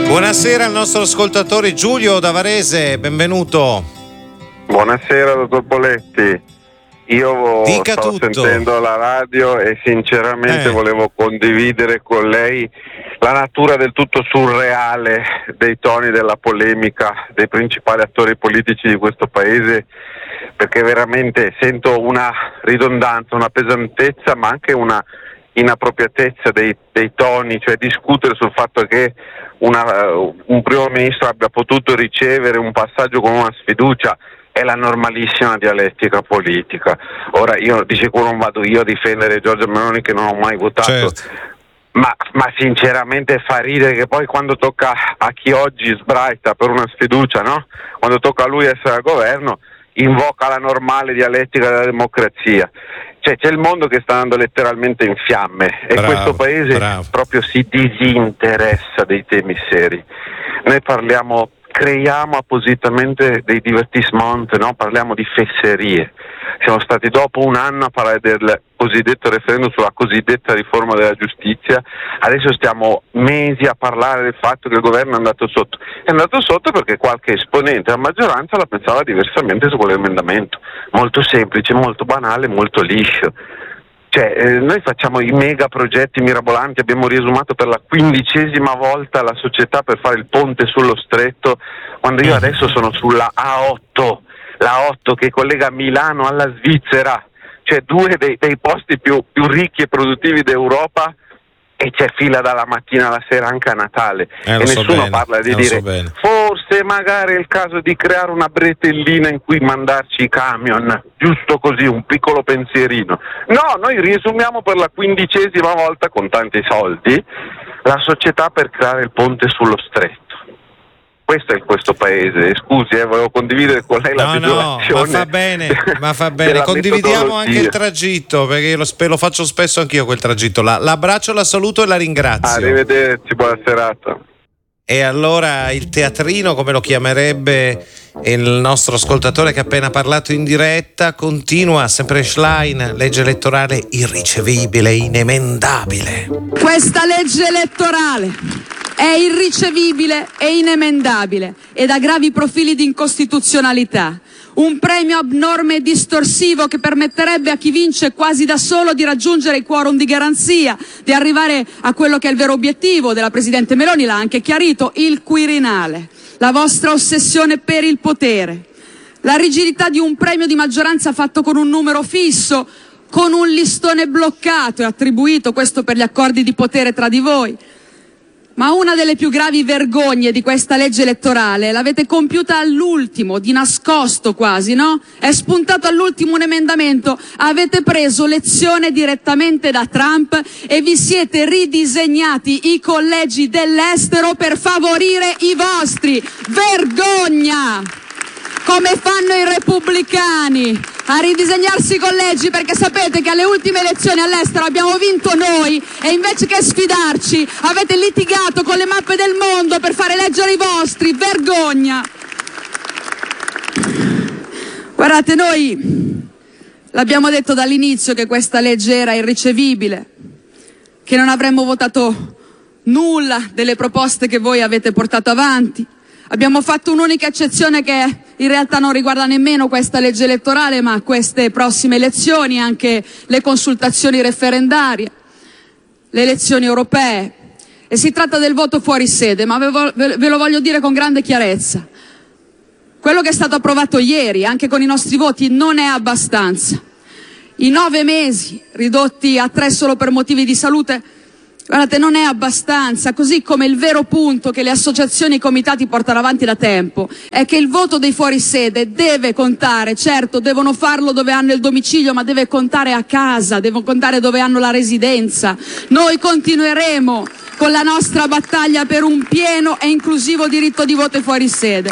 Buonasera al nostro ascoltatore Giulio da Varese, benvenuto. Buonasera dottor Poletti, io stavo sentendo la radio e sinceramente volevo condividere con lei la natura del tutto surreale dei toni della polemica dei principali attori politici di questo paese, perché veramente sento una ridondanza, una pesantezza, ma anche una inappropriatezza dei toni, cioè discutere sul fatto che un primo ministro abbia potuto ricevere un passaggio con una sfiducia è la normalissima dialettica politica. Ora io di sicuro non vado io a difendere Giorgia Meloni, che non ho mai votato, certo. ma sinceramente fa ridere che poi quando tocca a chi oggi sbraita per una sfiducia, no? Quando tocca a lui essere al governo, invoca la normale dialettica della democrazia. Cioè c'è il mondo che sta andando letteralmente in fiamme e questo paese proprio si disinteressa dei temi seri. Noi creiamo appositamente dei divertissement, no? Parliamo di fesserie. Siamo stati dopo un anno a parlare del cosiddetto referendum sulla cosiddetta riforma della giustizia, adesso stiamo mesi a parlare del fatto che il governo è andato sotto. È andato sotto perché qualche esponente della maggioranza la pensava diversamente su quell'emendamento. Molto semplice, molto banale, molto liscio. Noi facciamo i mega progetti mirabolanti, abbiamo riesumato per la 15ª volta la società per fare il ponte sullo stretto, quando io adesso sono sulla A8, la 8 che collega Milano alla Svizzera, cioè due dei posti più ricchi e produttivi d'Europa, e c'è fila dalla mattina alla sera anche a Natale e nessuno parla di dire forse magari è il caso di creare una bretellina in cui mandarci i camion, giusto così, un piccolo pensierino. No, noi riesumiamo per la 15ª volta con tanti soldi la società per creare il ponte sullo stretto. Questo è questo paese, scusi, volevo condividere con lei la desolazione. Ma fa bene, condividiamo anche il tragitto, perché io lo faccio spesso anch'io quel tragitto. L'abbraccio, la saluto e la ringrazio. Arrivederci, buona serata. E allora il teatrino, come lo chiamerebbe il nostro ascoltatore che ha appena parlato in diretta, continua sempre Schlein, legge elettorale irricevibile, inemendabile. Questa legge elettorale è irricevibile e inemendabile ed ha gravi profili di incostituzionalità. Un premio abnorme e distorsivo che permetterebbe a chi vince quasi da solo di raggiungere i quorum di garanzia, di arrivare a quello che è il vero obiettivo della Presidente Meloni, l'ha anche chiarito, il Quirinale, la vostra ossessione per il potere, la rigidità di un premio di maggioranza fatto con un numero fisso, con un listone bloccato e attribuito, questo per gli accordi di potere tra di voi. Ma una delle più gravi vergogne di questa legge elettorale l'avete compiuta all'ultimo, di nascosto quasi, no? È spuntato all'ultimo un emendamento, avete preso lezione direttamente da Trump e vi siete ridisegnati i collegi dell'estero per favorire i vostri. Vergogna! Come fanno i repubblicani a ridisegnarsi i collegi, perché sapete che alle ultime elezioni all'estero abbiamo vinto noi e invece che sfidarci avete litigato con le mappe del mondo per fare eleggere i vostri. Vergogna! Guardate, noi l'abbiamo detto dall'inizio che questa legge era irricevibile, che non avremmo votato nulla delle proposte che voi avete portato avanti. Abbiamo fatto un'unica eccezione che in realtà non riguarda nemmeno questa legge elettorale, ma queste prossime elezioni, anche le consultazioni referendarie, le elezioni europee. E si tratta del voto fuori sede, ma ve lo voglio dire con grande chiarezza. Quello che è stato approvato ieri, anche con i nostri voti, non è abbastanza. I 9 mesi ridotti a 3 solo per motivi di salute, guardate, non è abbastanza, così come il vero punto che le associazioni e i comitati portano avanti da tempo è che il voto dei fuorisede deve contare, certo, devono farlo dove hanno il domicilio, ma deve contare a casa, deve contare dove hanno la residenza. Noi continueremo con la nostra battaglia per un pieno e inclusivo diritto di voto ai fuorisede.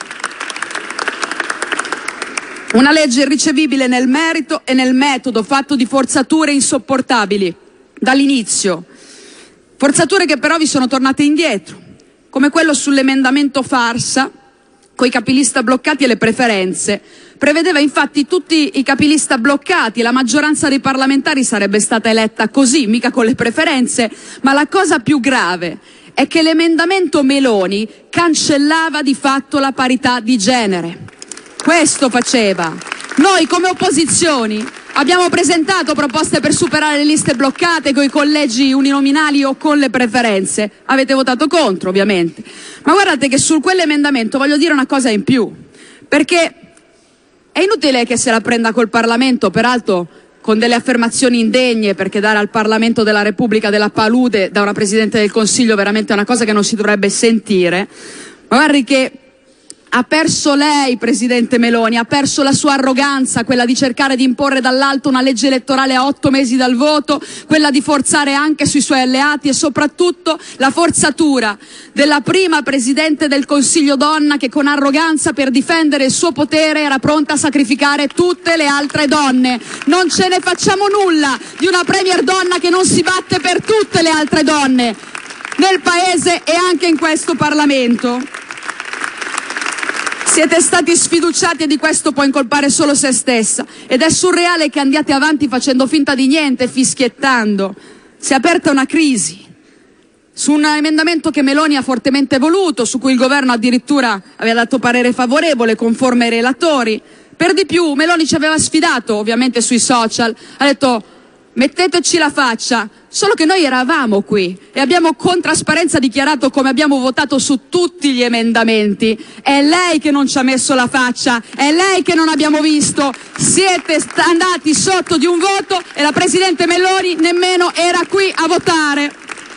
Una legge irricevibile nel merito e nel metodo, fatto di forzature insopportabili dall'inizio. Forzature che però vi sono tornate indietro, come quello sull'emendamento farsa, coi capilista bloccati e le preferenze. Prevedeva infatti tutti i capilista bloccati, la maggioranza dei parlamentari sarebbe stata eletta così, mica con le preferenze, ma la cosa più grave è che l'emendamento Meloni cancellava di fatto la parità di genere. Questo faceva. Noi come opposizioni abbiamo presentato proposte per superare le liste bloccate con i collegi uninominali o con le preferenze. Avete votato contro, ovviamente. Ma guardate che su quell'emendamento voglio dire una cosa in più, perché è inutile che se la prenda col Parlamento, peraltro con delle affermazioni indegne, perché dare al Parlamento della Repubblica della palude da una Presidente del Consiglio veramente è una cosa che non si dovrebbe sentire. Ma guardi che ha perso lei, Presidente Meloni, ha perso la sua arroganza, quella di cercare di imporre dall'alto una legge elettorale a 8 mesi dal voto, quella di forzare anche sui suoi alleati e soprattutto la forzatura della prima Presidente del Consiglio donna che con arroganza per difendere il suo potere era pronta a sacrificare tutte le altre donne. Non ce ne facciamo nulla di una premier donna che non si batte per tutte le altre donne nel Paese e anche in questo Parlamento. Siete stati sfiduciati e di questo può incolpare solo se stessa. Ed è surreale che andiate avanti facendo finta di niente, fischiettando. Si è aperta una crisi su un emendamento che Meloni ha fortemente voluto, su cui il governo addirittura aveva dato parere favorevole, conforme ai relatori. Per di più, Meloni ci aveva sfidato, ovviamente sui social, ha detto metteteci la faccia, solo che noi eravamo qui e abbiamo con trasparenza dichiarato come abbiamo votato su tutti gli emendamenti. È lei che non ci ha messo la faccia, è lei che non abbiamo visto. Siete andati sotto di un voto e la Presidente Meloni nemmeno era qui a votare.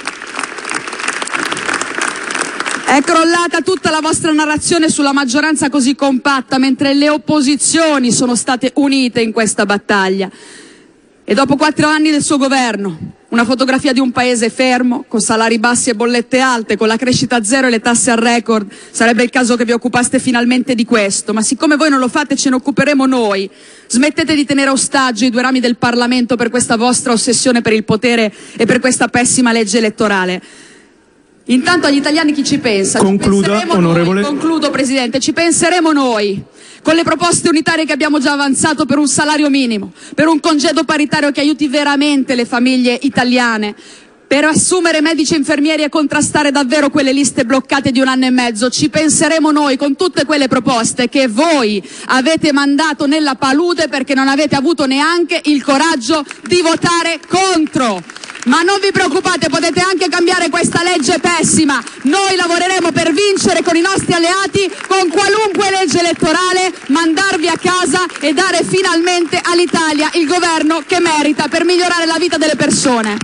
È crollata tutta la vostra narrazione sulla maggioranza così compatta, mentre le opposizioni sono state unite in questa battaglia. E dopo 4 anni del suo governo, una fotografia di un paese fermo, con salari bassi e bollette alte, con la crescita zero e le tasse al record, sarebbe il caso che vi occupaste finalmente di questo. Ma siccome voi non lo fate, ce ne occuperemo noi. Smettete di tenere ostaggio i 2 rami del Parlamento per questa vostra ossessione per il potere e per questa pessima legge elettorale. Intanto agli italiani chi ci pensa? Concluda, onorevole. Concludo, Presidente, ci penseremo noi, con le proposte unitarie che abbiamo già avanzato per un salario minimo, per un congedo paritario che aiuti veramente le famiglie italiane, per assumere medici e infermieri e contrastare davvero quelle liste bloccate di 1 anno e mezzo. Ci penseremo noi con tutte quelle proposte che voi avete mandato nella palude perché non avete avuto neanche il coraggio di votare contro. Ma non vi preoccupate, potete anche cambiare questa legge pessima. Noi lavoreremo per vincere con i nostri alleati, con qualunque legge elettorale, mandarvi a casa e dare finalmente all'Italia il governo che merita per migliorare la vita delle persone.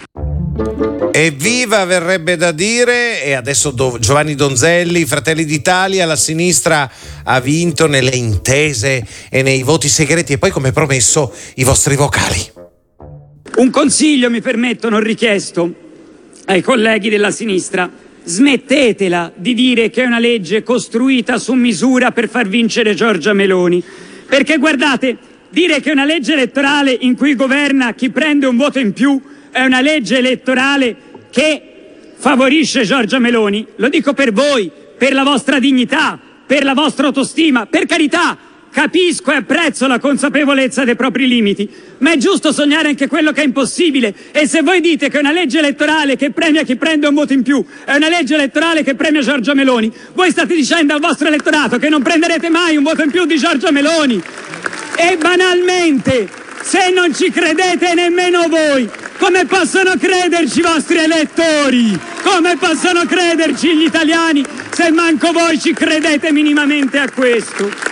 Evviva, verrebbe da dire. E adesso Giovanni Donzelli, Fratelli d'Italia, la sinistra ha vinto nelle intese e nei voti segreti e poi, come promesso, i vostri vocali. Un consiglio mi permetto, non richiesto, ai colleghi della sinistra: smettetela di dire che è una legge costruita su misura per far vincere Giorgia Meloni, perché guardate, dire che è una legge elettorale in cui governa chi prende un voto in più è una legge elettorale che favorisce Giorgia Meloni, lo dico per voi, per la vostra dignità, per la vostra autostima, per carità. Capisco e apprezzo la consapevolezza dei propri limiti, ma è giusto sognare anche quello che è impossibile. E se voi dite che è una legge elettorale che premia chi prende un voto in più è una legge elettorale che premia Giorgia Meloni, voi state dicendo al vostro elettorato che non prenderete mai un voto in più di Giorgia Meloni. E banalmente, se non ci credete nemmeno voi, come possono crederci i vostri elettori? Come possono crederci gli italiani se manco voi ci credete minimamente a questo?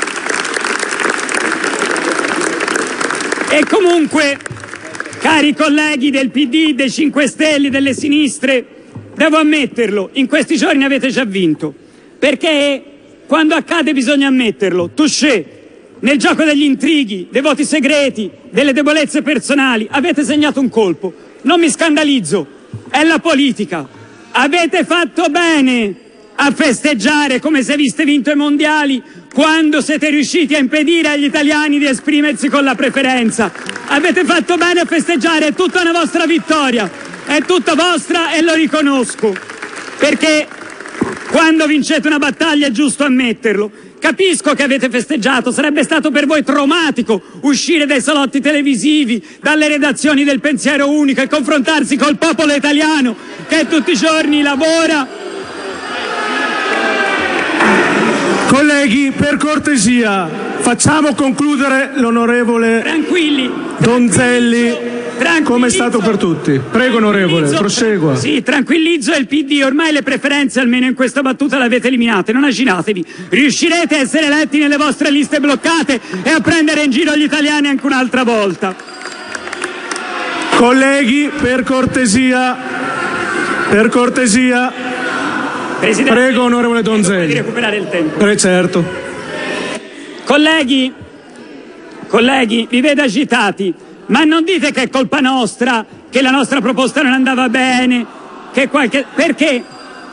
E comunque, cari colleghi del PD, dei 5 Stelle, delle sinistre, devo ammetterlo, in questi giorni avete già vinto, perché quando accade bisogna ammetterlo. Touché, nel gioco degli intrighi, dei voti segreti, delle debolezze personali, avete segnato un colpo. Non mi scandalizzo, è la politica. Avete fatto bene a festeggiare come se aveste vinto i mondiali quando siete riusciti a impedire agli italiani di esprimersi con la preferenza. Avete fatto bene a festeggiare, è tutta una vostra vittoria, è tutta vostra e lo riconosco, perché quando vincete una battaglia è giusto ammetterlo. Capisco che avete festeggiato, sarebbe stato per voi traumatico uscire dai salotti televisivi, dalle redazioni del Pensiero Unico e confrontarsi col popolo italiano che tutti i giorni lavora. Colleghi, per cortesia, facciamo concludere l'onorevole Donzelli, come è stato per tutti. Prego, onorevole, prosegua. Sì, tranquillizzo il PD, ormai le preferenze, almeno in questa battuta, le avete eliminate, non agitatevi. Riuscirete a essere eletti nelle vostre liste bloccate e a prendere in giro gli italiani anche un'altra volta. Colleghi, per cortesia. Presidente, prego, onorevole Donzelli. Di recuperare il tempo. Certo. Colleghi, vi vedo agitati, ma non dite che è colpa nostra, che la nostra proposta non andava bene, perché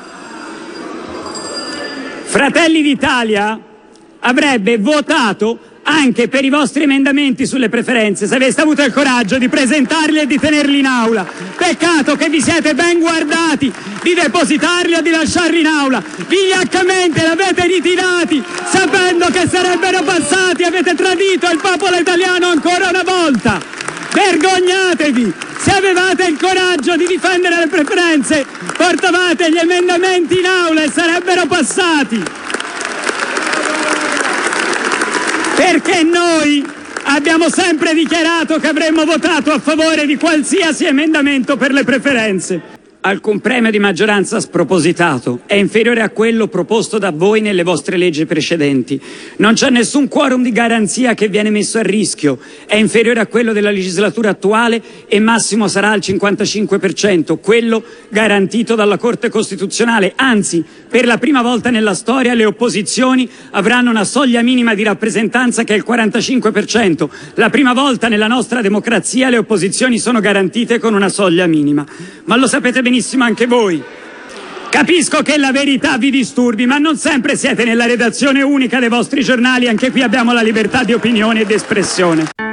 Fratelli d'Italia avrebbe votato anche per i vostri emendamenti sulle preferenze, se aveste avuto il coraggio di presentarli e di tenerli in aula. Peccato che vi siete ben guardati di depositarli o di lasciarli in aula. Vigliaccamente l'avete ritirati sapendo che sarebbero passati. Avete tradito il popolo italiano ancora una volta. Vergognatevi! Se avevate il coraggio di difendere le preferenze, portavate gli emendamenti in aula e sarebbero passati. Perché noi abbiamo sempre dichiarato che avremmo votato a favore di qualsiasi emendamento per le preferenze. Alcun premio di maggioranza spropositato è inferiore a quello proposto da voi nelle vostre leggi precedenti. Non c'è nessun quorum di garanzia che viene messo a rischio. È inferiore a quello della legislatura attuale e massimo sarà al 55%, quello garantito dalla Corte Costituzionale. Anzi, per la prima volta nella storia le opposizioni avranno una soglia minima di rappresentanza che è il 45%. La prima volta nella nostra democrazia le opposizioni sono garantite con una soglia minima. Ma lo sapete benissimo anche voi. Capisco che la verità vi disturbi, ma non sempre siete nella redazione unica dei vostri giornali, anche qui abbiamo la libertà di opinione ed espressione.